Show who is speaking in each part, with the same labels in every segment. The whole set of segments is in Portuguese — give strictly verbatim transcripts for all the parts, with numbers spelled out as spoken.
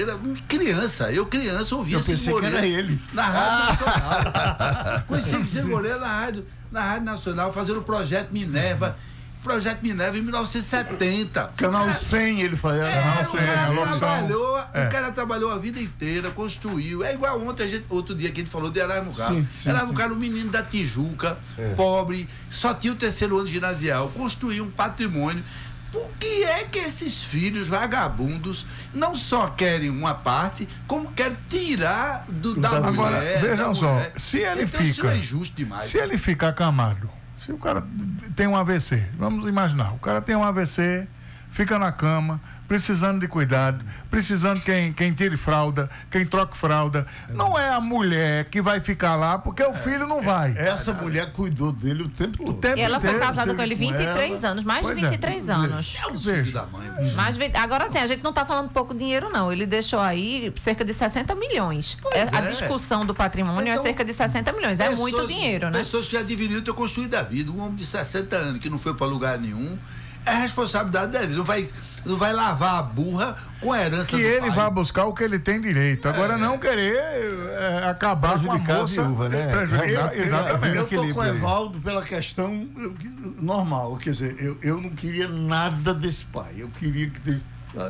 Speaker 1: Moreira, criança, eu criança ouvia
Speaker 2: eu
Speaker 1: Cid Moreira.
Speaker 2: Que era ele.
Speaker 1: Na Rádio Nacional. Conheci Cid Moreira na rádio, na Rádio Nacional, fazendo o Projeto Minerva. Projeto Minerva em mil novecentos e setenta.
Speaker 2: Canal cem, ele fazia.
Speaker 1: É,
Speaker 2: Canal
Speaker 1: o,
Speaker 2: cem,
Speaker 1: cara trabalhou,
Speaker 3: é.
Speaker 1: o cara trabalhou a vida inteira, construiu. É igual ontem, a gente, outro dia que a gente falou de Aramucá. Aramucá era um menino da Tijuca, é. pobre, só tinha o terceiro ano ginasial, construiu um patrimônio. Por que é que esses filhos vagabundos não só querem uma parte, como querem tirar do, da
Speaker 3: Agora,
Speaker 1: mulher?
Speaker 3: Vejam
Speaker 1: da
Speaker 3: só,
Speaker 1: mulher.
Speaker 3: se ele
Speaker 1: então,
Speaker 3: fica.
Speaker 1: Isso é injusto demais.
Speaker 3: Se ele fica acamado, se o cara tem um A V C, vamos imaginar, o cara tem um A V C, fica na cama, precisando de cuidado, precisando quem, quem tire fralda, quem troque fralda. Não é a mulher que vai ficar lá, porque o filho não vai.
Speaker 2: Essa mulher cuidou dele o tempo todo.
Speaker 3: O tempo
Speaker 4: E ela foi
Speaker 3: inteiro,
Speaker 4: casada com ele vinte e três anos, mais de
Speaker 3: Pois é.
Speaker 4: vinte e três anos.
Speaker 1: É o filho da mãe, bicho.
Speaker 4: Mas, agora sim, a gente não está falando pouco dinheiro, não. Ele deixou aí cerca de sessenta milhões.
Speaker 1: Pois
Speaker 4: É, a
Speaker 1: é.
Speaker 4: discussão do patrimônio
Speaker 1: Então,
Speaker 4: é cerca de sessenta milhões. É muito dinheiro, né?
Speaker 1: Pessoas que já deveriam ter construído a vida. Um homem de sessenta anos que não foi para lugar nenhum, é a responsabilidade dele. Não vai, não vai lavar a burra com a herança
Speaker 3: Que
Speaker 1: do
Speaker 3: ele
Speaker 1: pai.
Speaker 3: vá buscar o que ele tem direito. Agora,
Speaker 1: É.
Speaker 3: não querer é, acabar com a
Speaker 5: Prejudicar a
Speaker 3: moça.
Speaker 5: viúva, né?
Speaker 3: Prejudicar,
Speaker 5: Eu-
Speaker 3: exatamente.
Speaker 2: Eu estou com o
Speaker 5: equilíbrio aí.
Speaker 2: Evaldo pela questão eu- normal. Quer dizer, eu, eu não queria nada desse pai. Eu queria que. de-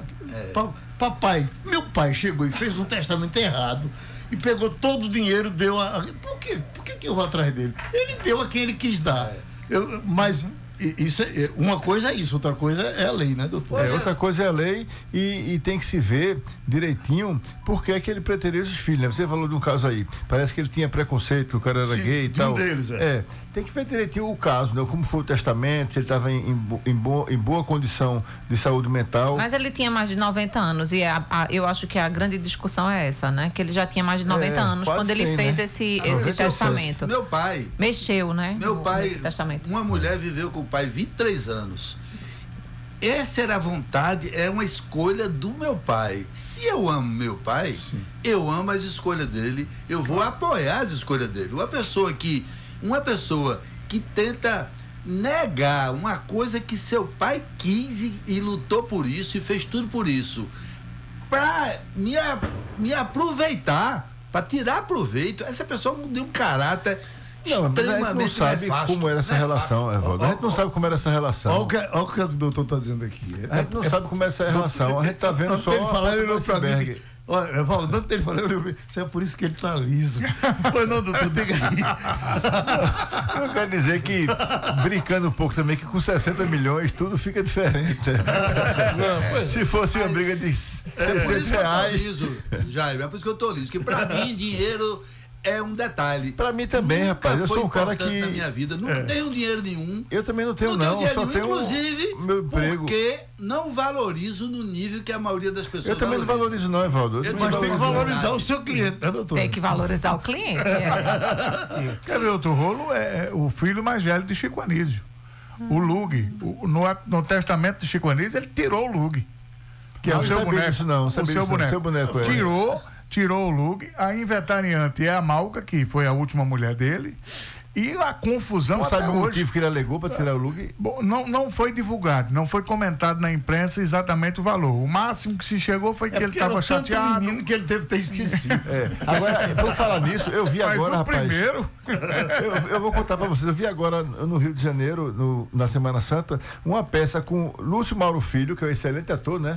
Speaker 2: Pa- papai, meu pai chegou e fez um testamento errado e pegou todo o dinheiro, deu a. a- por quê? Por que, que eu vou atrás dele? Ele deu a quem ele quis dar. Eu, mas i- isso é, uma coisa é isso, outra coisa é a lei, né, doutor?
Speaker 5: É, outra coisa é a lei e, e tem que se ver direitinho por que é que ele pretendia esses filhos, né? Você falou de um caso aí, parece que ele tinha preconceito, que o cara era
Speaker 2: Sim,
Speaker 5: gay e
Speaker 2: de um
Speaker 5: tal.
Speaker 2: deles, é.
Speaker 5: É, tem que ver direitinho o caso, né? Como foi o testamento, se ele estava em, em, bo- em, bo- em boa condição de saúde mental.
Speaker 4: Mas ele tinha mais de noventa anos e a- a- eu acho que a grande discussão é essa, né? Que ele já tinha mais de noventa
Speaker 5: É,
Speaker 4: anos
Speaker 5: quase
Speaker 4: quando ele
Speaker 5: cem,
Speaker 4: fez
Speaker 5: né?
Speaker 4: esse,
Speaker 1: Ah,
Speaker 4: esse
Speaker 1: mas eu
Speaker 4: testamento.
Speaker 1: Meu pai,
Speaker 4: Mexeu, né?
Speaker 1: meu
Speaker 4: no-
Speaker 1: pai,
Speaker 4: nesse testamento.
Speaker 1: uma mulher viveu com o pai vinte e três anos. Essa era a vontade, é uma escolha do meu pai. Se eu amo meu pai, eu amo as escolhas dele, eu vou apoiar as escolhas dele. Uma pessoa que, uma pessoa que tenta negar uma coisa que seu pai quis e, e lutou por isso e fez tudo por isso, para me, a- me aproveitar, para tirar proveito, essa pessoa tem um caráter
Speaker 5: Não, mas a gente não
Speaker 1: extremamente
Speaker 5: sabe
Speaker 1: nefasto,
Speaker 5: como era essa
Speaker 1: nefasto.
Speaker 5: relação, Evaldo. A gente não sabe como era essa relação.
Speaker 2: Olha o que, olha o que o doutor está dizendo aqui.
Speaker 5: A gente não sabe como é essa relação. A gente está vendo
Speaker 2: Antes
Speaker 5: só
Speaker 2: dele
Speaker 5: a
Speaker 2: falar,
Speaker 5: ponta
Speaker 2: ele
Speaker 5: do
Speaker 2: olhou pra mim.
Speaker 5: iceberg.
Speaker 2: Olha, Evaldo, antes dele falar, eu olhei, isso é por isso que ele tá liso. Pois não, doutor, diga aí.
Speaker 5: Eu quero dizer que, brincando um pouco também, que com sessenta milhões tudo fica diferente. Se fosse uma
Speaker 1: Mas-
Speaker 5: briga de
Speaker 1: É por
Speaker 5: seiscentos
Speaker 1: isso que eu tô
Speaker 5: reais.
Speaker 1: liso, Jaime, é por isso que eu tô liso, que pra mim dinheiro é um detalhe.
Speaker 5: Pra mim também,
Speaker 1: Nunca
Speaker 5: rapaz, eu
Speaker 1: foi
Speaker 5: sou um cara
Speaker 1: importante
Speaker 5: que-
Speaker 1: na minha vida, nunca
Speaker 5: É.
Speaker 1: tenho dinheiro nenhum.
Speaker 5: Eu também não tenho,
Speaker 1: Não
Speaker 5: não.
Speaker 1: tenho
Speaker 5: Eu só
Speaker 1: dinheiro nenhum,
Speaker 5: tenho
Speaker 1: inclusive,
Speaker 5: meu emprego.
Speaker 1: porque não valorizo no nível que a maioria das pessoas
Speaker 5: Eu também não
Speaker 1: valoriza.
Speaker 5: valorizo, não, Evaldo. Eu
Speaker 1: Eu
Speaker 5: também
Speaker 2: Mas tem que
Speaker 5: valorizo.
Speaker 2: valorizar o seu cliente, né, doutor?
Speaker 4: Tem que valorizar o cliente. é.
Speaker 3: Quer ver outro rolo? É, é o filho mais velho de Chico Anísio. O Lug. O- no, no testamento de Chico Anísio, ele tirou o Lug. Que é
Speaker 5: Não,
Speaker 3: o
Speaker 5: eu
Speaker 3: seu
Speaker 5: sabia
Speaker 3: boneco.
Speaker 5: disso não,
Speaker 3: o
Speaker 5: sabia
Speaker 3: seu
Speaker 5: disso não,
Speaker 3: boneco.
Speaker 5: seu boneco, é.
Speaker 3: Tirou, tirou o Lug. A inventariante é a Malca, que foi a última mulher dele. E a confusão
Speaker 5: Não
Speaker 3: até
Speaker 5: sabe o
Speaker 3: hoje.
Speaker 5: motivo que ele alegou para tirar o Lug?
Speaker 3: Bom, não, não foi divulgado, não foi comentado na imprensa exatamente o valor. O máximo que se chegou foi que
Speaker 2: É
Speaker 3: ele
Speaker 2: porque
Speaker 3: estava
Speaker 2: era tanto
Speaker 3: chateado.
Speaker 2: menino que ele deve ter esquecido.
Speaker 5: É. Agora, por falar nisso, eu vi
Speaker 3: Mas
Speaker 5: agora,
Speaker 3: o
Speaker 5: rapaz.
Speaker 3: primeiro.
Speaker 5: Eu, eu vou contar pra vocês, eu vi agora no Rio de Janeiro, no- na Semana Santa, uma peça com Lúcio Mauro Filho, que é um excelente ator, né?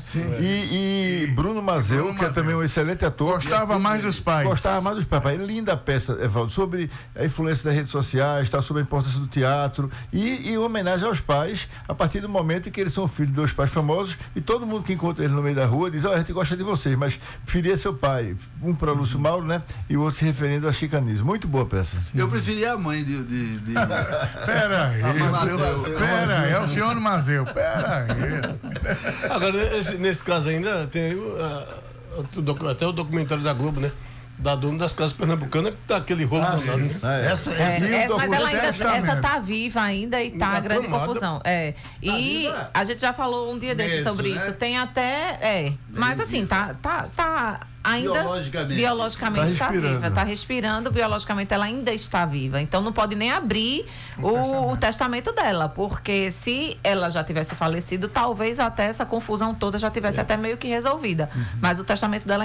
Speaker 5: E, e Bruno Mazeu,
Speaker 3: Bruno
Speaker 5: que é
Speaker 3: Mazeu.
Speaker 5: também um excelente ator.
Speaker 3: Gostava mais dos pais.
Speaker 5: Gostava mais dos pais. Linda a peça, Evaldo, sobre a influência das redes sociais, tá, sobre a importância do teatro e, e homenagem aos pais, a partir do momento em que eles são filhos de dois pais famosos e todo mundo que encontra eles no meio da rua diz, ó, a gente gosta de vocês, mas preferia seu pai. Um para Lúcio Mauro, né? E o outro se referindo a chicanismo. Muito boa a peça.
Speaker 1: Eu preferia a mãe de... de, de...
Speaker 3: Pera aí.
Speaker 1: Mazeu.
Speaker 3: Pera aí, é o senhor Mazeu. Pera aí.
Speaker 6: Agora, esse- nesse caso ainda, tem uh, o docu- até o documentário da Globo, né? Da dona das casas pernambucanas, que tá aquele rolo
Speaker 2: Ah,
Speaker 6: danado, né?
Speaker 2: sim.
Speaker 5: Ah, é.
Speaker 2: Essa,
Speaker 4: É,
Speaker 2: essa
Speaker 4: é, mas ela ainda,
Speaker 3: testamento.
Speaker 4: essa tá viva ainda e tá a grande
Speaker 6: Aclamada.
Speaker 4: confusão. É. E
Speaker 1: viva?
Speaker 4: a gente já falou um dia desse
Speaker 1: Mesmo,
Speaker 4: sobre
Speaker 1: né?
Speaker 4: isso. Tem até. É. Mas assim, tá, tá, tá ainda.
Speaker 1: Biologicamente.
Speaker 4: Biologicamente
Speaker 5: Tá
Speaker 4: tá,
Speaker 5: respirando.
Speaker 4: viva. Tá respirando, biologicamente ela ainda está viva. Então não pode nem abrir o, testamento. o testamento dela. Porque se ela já tivesse falecido, talvez até essa confusão toda já tivesse até meio que resolvida. Mas o testamento dela